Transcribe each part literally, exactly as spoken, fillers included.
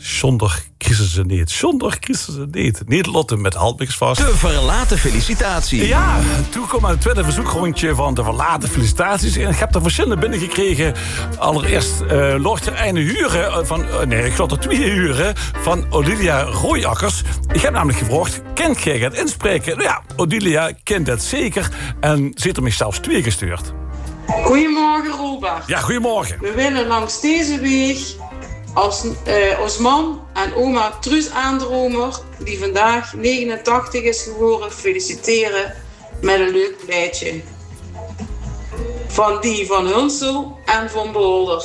zonder crisis en niet. Zonder crisis en niet. Niet Lotte met Haltmix vast. De verlaten felicitatie. Ja, toen kwam het tweede verzoekrondje van de verlaten felicitaties. En ik heb er verschillende binnengekregen. Allereerst uh, Lortje Einde Huren van... Uh, nee, ik zat er twee huren van Odilia Rooijakkers. Ik heb namelijk gevraagd, kent jij het inspreken? Nou ja, Odilia kent het zeker. En ze heeft er mij zelfs twee gestuurd. Goedemorgen, Robert. Ja, goedemorgen. We willen langs deze weg als, uh, als man en oma Truus Aandromer, die vandaag negenentachtig is geworden, feliciteren met een leuk pleitje. Van die van Hunsel en van Beholder.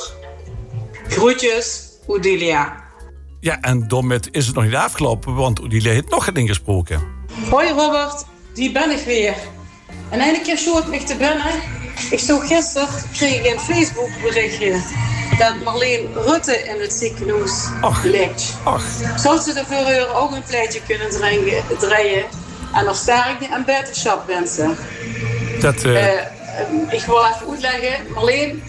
Groetjes, Odilia. Ja, en daarmee is het nog niet afgelopen, want Odilia heeft nog geen ingesproken. Hoi Robert, die ben ik weer. En eindelijk keer schoot me te binnen. Ik stond gisteren, kreeg ik een Facebook berichtje dat Marleen Rutte in het ziekenhuis ligt. Zou ze er voor u ook een pleitje kunnen draaien en nog sterkte en beterschap wensen. Dat, uh... Uh, ik wil even uitleggen, Marleen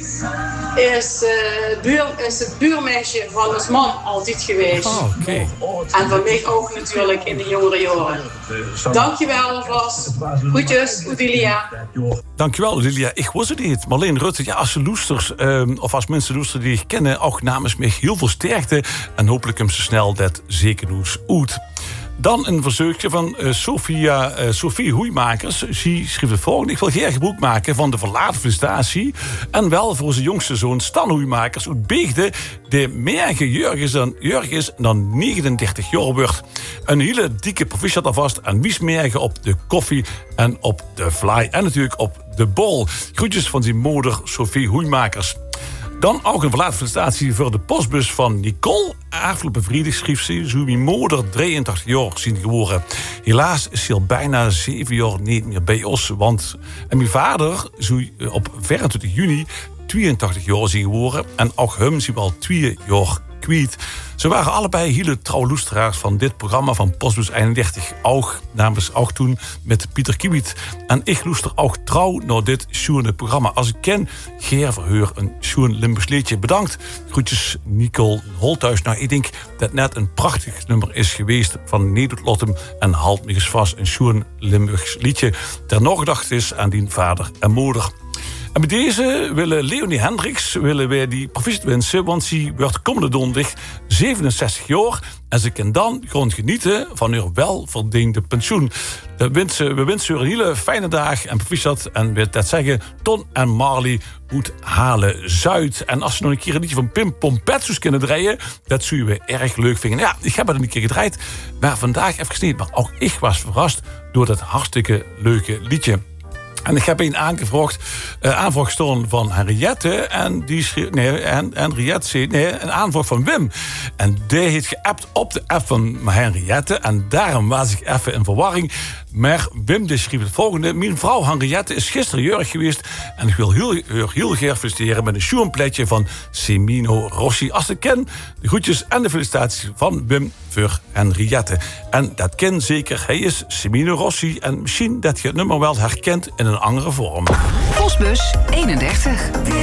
is, uh, buur, is het buurmeisje van ons man altijd geweest. Oh, okay. En van mij ook natuurlijk in de jongere jaren. Dankjewel alvast. Groetjes, Odilia. Dankjewel, Odilia. Ik was het niet. Marleen Rutte, ja, als ze loesters, um, of als mensen loesters die ik kennen, ook namens mij heel veel sterkte. En hopelijk hem ze snel dat zekernoes uit. Dan een verzoekje van uh, Sophia, uh, Sophie Hoeimakers. Ze schreef het volgende. Ik wil graag gebruik maken van de verlaten felicitatie. En wel voor zijn jongste zoon Stan Hoeimakers uit Beegde. De merge Jurgen dan, Jurgen dan negenendertig jaar wordt. Een hele dikke proficiat alvast. En wiesmergen op de koffie en op de fly. En natuurlijk op de bol. Groetjes van zijn moeder Sophie Hoeimakers. Dan ook een verlaten felicitatie voor de postbus van Nicole. Afgelopen vrijdag schreef ze, zo mijn moeder drieëntachtig jaar zien geworden. Helaas is ze al bijna zeven jaar niet meer bij ons. Want en mijn vader zo op vierentwintig juni tweeëntachtig jaar zien geworden. En ook hem zien we al twee jaar kwijt. Ze waren allebei hele trouwe luisteraars van dit programma van Postbus eenendertig. Ook namens ook toen met Pieter Kiewiet. En ik luister ook trouw naar dit schoene programma. Als ik ken, Geer Verheur, een schoen Limburgs liedje. Bedankt. Groetjes, Nicole Holthuis. Nou, ik denk dat net een prachtig nummer is geweest van Nederland Lottem en Halt me eens vast. Een schoen Limburgs liedje. Ter nog gedacht is aan die vader en moeder. En bij deze willen Leonie Hendricks willen wij die proficiat wensen, want ze wordt komende donderdag zevenenzestig jaar en ze kan dan gewoon genieten van haar welverdiende pensioen. We wensen, we wensen haar een hele fijne dag en proficiat. En wil dat zeggen, Ton en Marley moet halen Zuid. En als ze nog een keer een liedje van Pim Pompetsus kunnen draaien, dat zullen we erg leuk vinden. Ja, ik heb het een keer gedraaid, maar vandaag even niet. Maar ook ik was verrast door dat hartstikke leuke liedje. En ik heb een aangevraagd, uh, aanvraag gestolen van Henriette. En die schreef, nee, en, Henriette zei, nee, een aanvraag van Wim. En die heeft geappt op de app van Henriette. En daarom was ik even in verwarring. Maar Wim die schreef het volgende. Mijn vrouw Henriette is gisteren jarig geweest. En ik wil heel, heel, heel graag feliciteren met een schoenpletje van Semino Rossi. Als ik ken, de groetjes en de felicitaties van Wim voor Henriette. En dat ken zeker, hij is Semino Rossi. En misschien dat je het nummer wel herkent in een andere vorm. Postbus eenendertig.